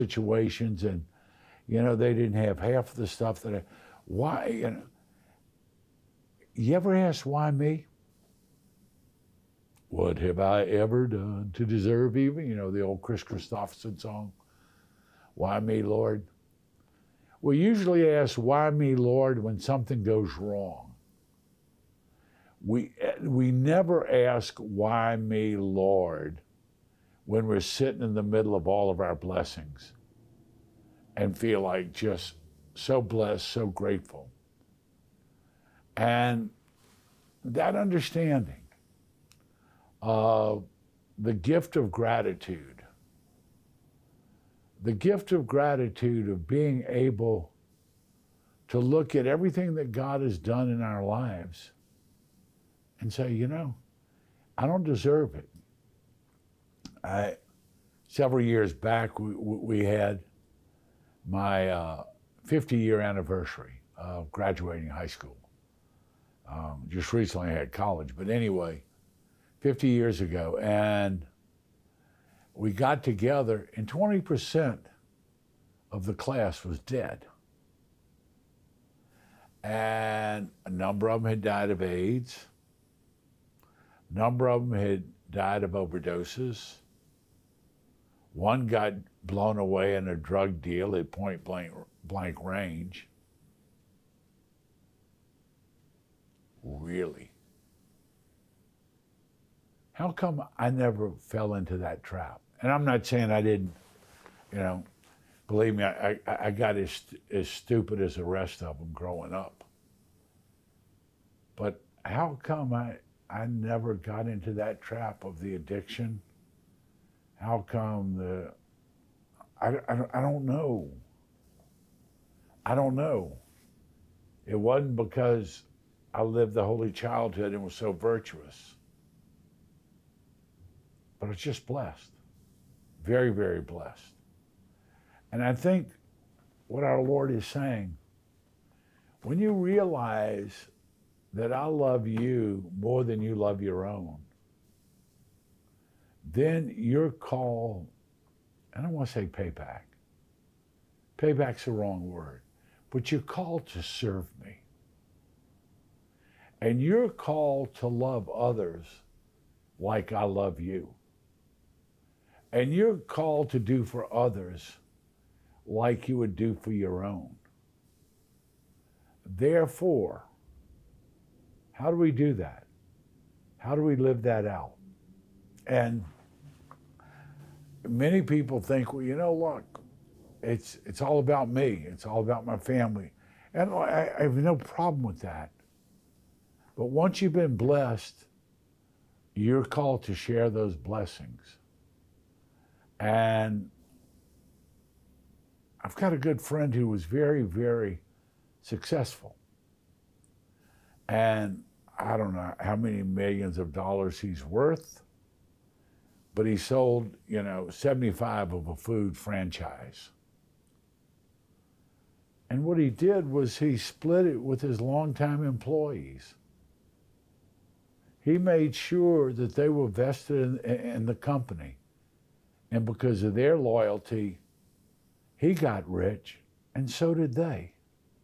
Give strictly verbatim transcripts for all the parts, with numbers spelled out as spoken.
situations, and you know they didn't have half of the stuff that I. Why? You know, you ever ask why me? What have I ever done to deserve even? You know the old Chris Christopherson song. Why me, Lord? We usually ask why me, Lord, when something goes wrong. We we never ask why me, Lord, when we're sitting in the middle of all of our blessings and feel like just so blessed, so grateful. And that understanding of the gift of gratitude, the gift of gratitude of being able to look at everything that God has done in our lives and say, you know, I don't deserve it. I, several years back, we, we had my uh, fifty-year anniversary of graduating high school. Um, just recently I had college, but anyway, fifty years ago, and we got together, and twenty percent of the class was dead. And a number of them had died of AIDS. A number of them had died of overdoses. One got blown away in a drug deal at point blank, blank range. Really? How come I never fell into that trap? And I'm not saying I didn't, you know, believe me, I, I, I got as, as stupid as the rest of them growing up. But how come I, I never got into that trap of the addiction? How come the, I, I, I don't know. I don't know. It wasn't because I lived the holy childhood and was so virtuous. But it's just blessed. Very, very blessed. And I think what our Lord is saying, when you realize that I love you more than you love your own, then your call, I don't want to say payback. Payback's the wrong word. But you're called to serve me. And you're called to love others like I love you. And you're called to do for others like you would do for your own. Therefore, how do we do that? How do we live that out? And many people think, well, you know, look, it's it's all about me. It's all about my family. And I, I have no problem with that. But once you've been blessed, you're called to share those blessings. And I've got a good friend who was very, very successful. And I don't know how many millions of dollars he's worth, but he sold, you know, seventy-five of a food franchise. And what he did was he split it with his longtime employees. He made sure that they were vested in, in the company. And because of their loyalty, he got rich, and so did they.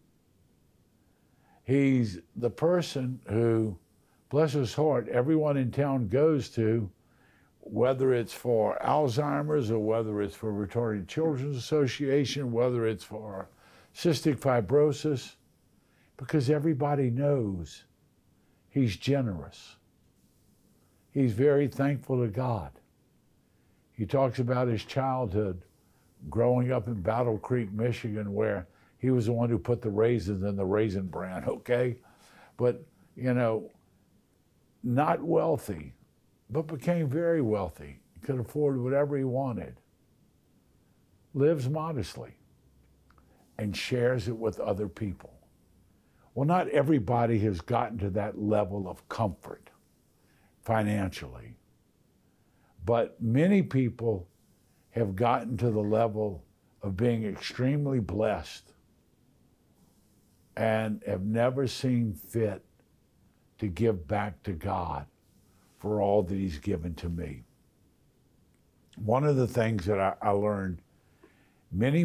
He's the person who, bless his heart, everyone in town goes to, whether it's for Alzheimer's or whether it's for Retarded Children's Association, whether it's for cystic fibrosis, because everybody knows he's generous. He's very thankful to God. He talks about his childhood growing up in Battle Creek, Michigan, where he was the one who put the raisins in the Raisin Bran, okay? But, you know, not wealthy, but became very wealthy. He could afford whatever he wanted. Lives modestly and shares it with other people. Well, not everybody has gotten to that level of comfort financially, but many people have gotten to the level of being extremely blessed and have never seen fit to give back to God for all that he's given to me. One of the things that I, I learned Many